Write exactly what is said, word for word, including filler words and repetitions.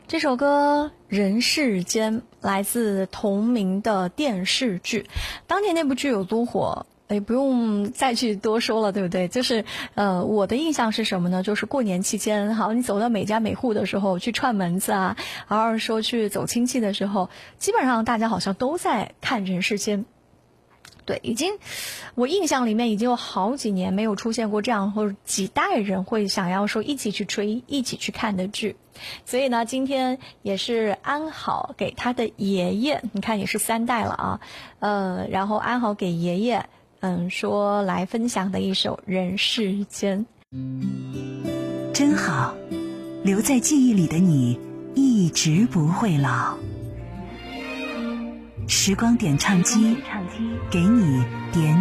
这首歌《人世间》来自同名的电视剧，当年那部剧有多火，也不用再去多说了，对不对？就是呃，我的印象是什么呢？就是过年期间，好，你走到每家每户的时候，去串门子啊，或者说去走亲戚的时候，基本上大家好像都在看《人世间》。对，已经，我印象里面已经有好几年没有出现过这样或者几代人会想要说一起去追、一起去看的剧，所以呢，今天也是安好给他的爷爷，你看也是三代了啊，呃，然后安好给爷爷，嗯，说来分享的一首《人世间》， 真好，留在记忆里的你，一直不会老。时光点唱机，给你点